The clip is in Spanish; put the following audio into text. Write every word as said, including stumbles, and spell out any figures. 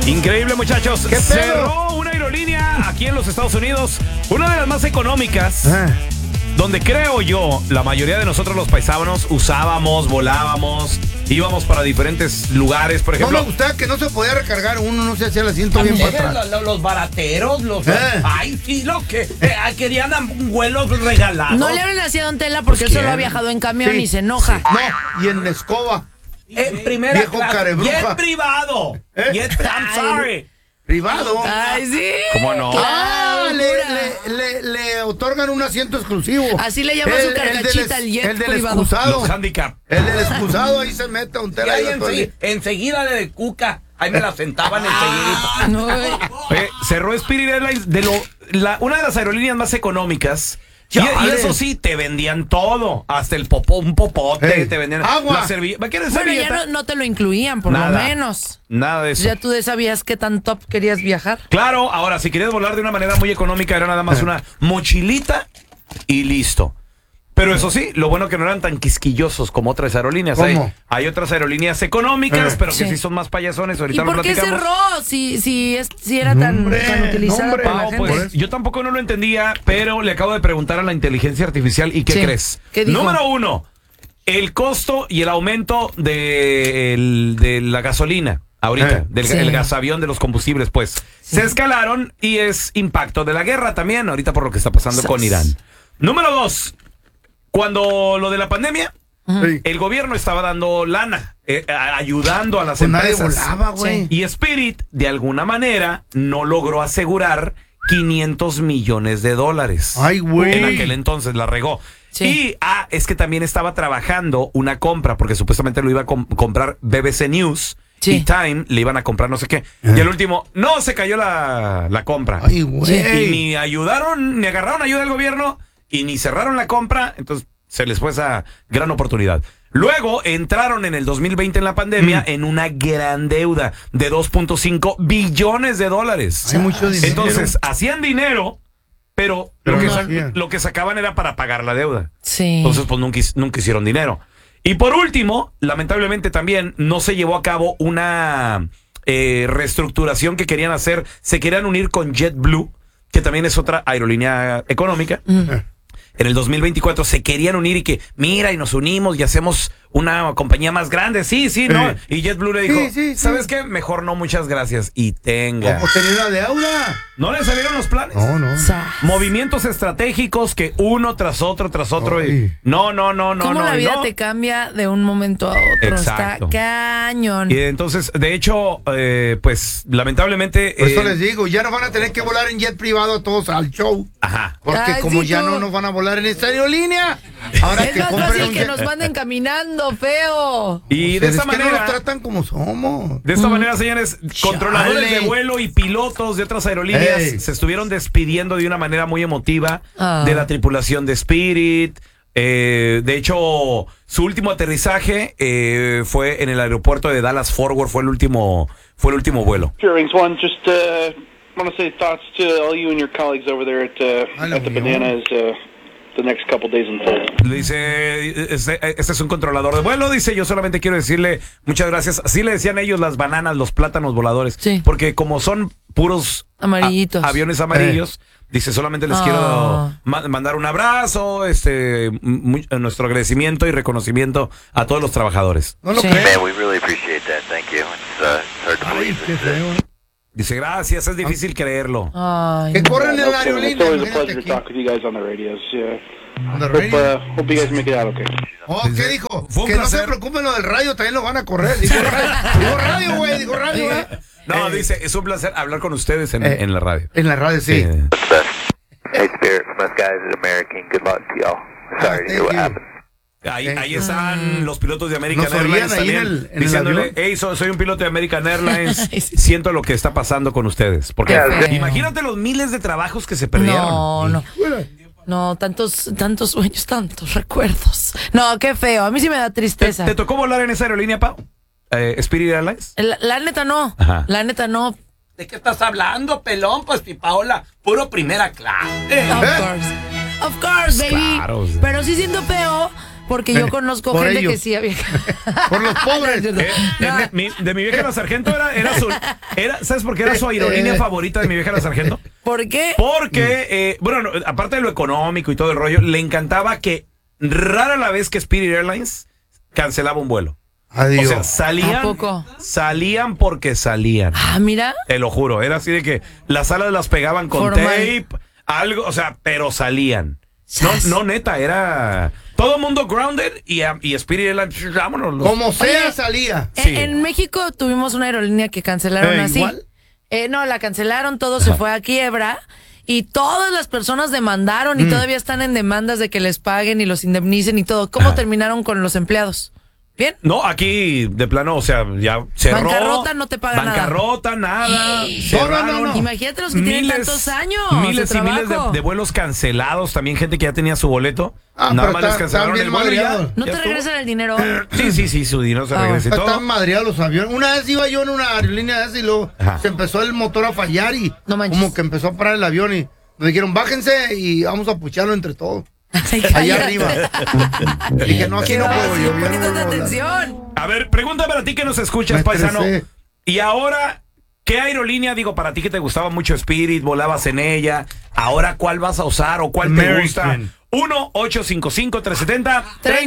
Increíble, muchachos. Cerró una aerolínea aquí en los Estados Unidos, una de las más económicas, ah. donde creo yo, la mayoría de nosotros los paisanos usábamos, volábamos, íbamos para diferentes lugares, por ejemplo. No me gustaba que no se podía recargar uno, no se hacía el asiento bien para atrás. Los, los barateros, los... Eh. Ay, sí, lo que... Eh, querían un vuelo regalado. No le hablen así a Don Tela porque pues él solo ha viajado en camión sí. y se enoja. Sí. No, y en la escoba. En primera Viejo clase. carebruja. Y es privado. ¿Eh? Y es... I'm sorry. Privado. Ay, sí. ¿Cómo no? Ah, le, le, le, le otorgan un asiento exclusivo. Así le llaman su carcachita al jet el del privado. excusado. Los handicap. El del excusado, ahí se mete a un tela. Y ahí enseguida, enseguida de cuca. Ahí me la sentaban enseguida. No, Oye, cerró Spirit Airlines, de lo, la, una de las aerolíneas más económicas. Y, y eso sí, te vendían todo, hasta el popó, un popote, hey, te vendían agua. La servilleta. Bueno, ya no, no te lo incluían, por nada, lo menos. Nada de eso. Ya tú sabías qué tan top querías viajar. Claro, ahora, si querías volar de una manera muy económica, era nada más una mochilita y listo. Pero eso sí, lo bueno que no eran tan quisquillosos como otras aerolíneas. Hay, hay otras aerolíneas económicas, eh. pero que sí. sí son más payasones. Ahorita ¿Y por lo qué platicamos. cerró si, si, es, si era tan, nombre, tan utilizada nombre, por la Pau, gente? Pues, yo tampoco no lo entendía, pero le acabo de preguntar a la inteligencia artificial. ¿Y qué sí. crees? ¿Qué dijo? Número uno, el costo y el aumento de, el, de la gasolina. Ahorita, eh. del sí. el gasavión de los combustibles, pues. Sí. Se escalaron y es impacto de la guerra también, ahorita por lo que está pasando Sos. con Irán. Número dos, cuando lo de la pandemia, uh-huh. el gobierno estaba dando lana, eh, ayudando a las pues empresas. Nadie volaba, güey. Y Spirit, de alguna manera, no logró asegurar quinientos millones de dólares. Ay, güey. En aquel entonces la regó. Sí. Y, ah, es que también estaba trabajando una compra, porque supuestamente lo iba a com- comprar B B C News. Sí. Y Time le iban a comprar no sé qué. Eh. Y al último, no, se cayó la, la compra. Ay, güey. Y ni ayudaron, ni agarraron ayuda del gobierno, y ni cerraron la compra, entonces se les fue esa gran oportunidad. Luego entraron en el dos mil veinte en la pandemia mm. en una gran deuda de dos punto cinco billones de dólares. Hay mucho dinero. Entonces, hacían dinero, pero, pero lo, que sa- lo que sacaban era para pagar la deuda. Sí. Entonces, pues nunca, nunca hicieron dinero. Y por último, lamentablemente también no se llevó a cabo una eh, reestructuración que querían hacer. Se querían unir con JetBlue, que también es otra aerolínea económica. Mm. En el dos mil veinticuatro se querían unir y que, mira, y nos unimos y hacemos una compañía más grande. Sí, sí, ¿no? Sí. Y JetBlue le dijo, sí, sí, ¿sabes sí. qué? Mejor no, muchas gracias. Y tenga. ¿Cómo tenía una deuda? ¿No le salieron los planes? No, no. Movimientos estratégicos que uno tras otro, tras otro. Y, no, no, no, no, ¿Cómo no. la vida no? te cambia de un momento a otro? Exacto. Está cañón. Y entonces, de hecho, eh, pues, lamentablemente... Por eso eh, les digo, ya no van a tener que volar en jet privado todos al show. Ajá. Porque Ay, como sí, ya tú. no nos van a volar en esta aerolínea, ahora es que más compren fácil un que jet. nos manden caminando, feo. Y de esta es que manera... no nos tratan como somos. De esta mm. manera, señores, controladores Chale. de vuelo y pilotos de otras aerolíneas Hey. se estuvieron despidiendo de una manera muy emotiva oh. de la tripulación de Spirit. Eh, de hecho, su último aterrizaje eh, fue en el aeropuerto de Dallas Fort Worth. Fue el último, fue el último vuelo. One, just uh, want to say thoughts to all you and your colleagues over there at, uh, at the Bananas. Uh, The next couple days unfold. Le dice, este, este es un controlador de vuelo, dice, yo solamente quiero decirle muchas gracias. Así le decían ellos las bananas, los plátanos voladores. Sí. Porque como son puros amarillitos, a, aviones amarillos, eh. dice, solamente les oh. quiero ma- mandar un abrazo, este, muy, nuestro agradecimiento y reconocimiento a todos los trabajadores. No lo sí. creo. Man, we really appreciate that. Thank you. It's, uh, it's hard to Ay, believe. qué It's, feo. uh, Dice, gracias, es difícil creerlo. Ay, que corren Yeah, en no la problem. aerolínea. It's always a imagínate pleasure to aquí. talk with you guys on the radios. Yeah. On the Hope, radio. uh, hope you guys make it out okay. Oh, ¿qué dijo? Fue un Que no placer. se preocupen lo del radio, también lo van a correr. Digo radio, digo radio, güey, digo radio, ¿eh? No, eh. dice, es un placer hablar con ustedes en, Eh. en la radio. En la radio, sí. Eh. it's, uh, hey, Spirit, from us guys at American, good luck to y'all. Sorry to hear what thank you. happened. Ahí, ahí están los pilotos de American Nos oían Airlines ahí también en el- en el diciéndole, avión. hey, soy, soy un piloto de American Airlines, Ay, sí. siento lo que está pasando con ustedes. Porque Qué feo. imagínate los miles de trabajos que se perdieron. no, no. No, tantos, tantos sueños, tantos recuerdos. No, qué feo. A mí sí me da ¿Te, tristeza. te tocó volar en esa aerolínea, Pau? Eh, ¿Spirit Airlines? La, la neta no. Ajá. La neta no. ¿De qué estás hablando, pelón? Pues, mi Paola, puro primera clase. Of course. Of course, baby. Claro, sí. Pero sí siento feo Porque yo conozco Por gente ellos. que sí había. Por los pobres. Eh, de, mi, de mi vieja la sargento era, era su. Era, ¿sabes por qué era su aerolínea favorita de mi vieja la sargento? ¿Por qué? Porque, eh, bueno, no, aparte de lo económico y todo el rollo, le encantaba que rara la vez que Spirit Airlines cancelaba un vuelo. Adiós. O sea, salían, ¿A poco? salían porque salían. Ah, mira. Te lo juro, era así de que las alas las pegaban con Formal. tape, algo, o sea, pero salían. No, Sas. no, neta, era todo el mundo grounded y, y Spirit Airlines, vámonos. los- Como sea, Oye, salía. En, Sí. en México tuvimos una aerolínea que cancelaron Eh, así. ¿igual? Eh, no, la cancelaron, todo se fue a quiebra y todas las personas demandaron y Mm. todavía están en demandas de que les paguen y los indemnicen y todo. ¿Cómo Ajá. terminaron con los empleados? ¿Bien? No, aquí de plano, o sea, ya cerró. Bancarrota, no te pagan nada. Bancarrota, nada. No, cerraron. no, no, no. Imagínate los que tienen tantos años Miles de y miles de, trabajo. de vuelos cancelados. También gente que ya tenía su boleto. Ah, nada pero más les está- cancelaron están el bien vuelo y ya. madreados. ¿No ya te estuvo. regresan el dinero? Sí, sí, sí, su dinero se Ah, regresa y todo. Están madreados los aviones. Una vez iba yo en una aerolínea de esa y luego Ajá. se empezó el motor a fallar y No manches. como que empezó a parar el avión y nos dijeron, bájense y vamos a pucharlo entre todos. Ay, Allá cállate. arriba. Dije, no, aquí ¿Qué no vas? puedo yo. yo no Poniéndote puedo hablar. atención. A ver, pregúntame a ti que nos escuchas, Me paisano. estresé. Y ahora, ¿qué aerolínea, digo, para ti que te gustaba mucho Spirit, volabas en ella? Ahora, ¿cuál vas a usar o cuál te gusta? American. uno ocho cinco cinco tres siete cero tres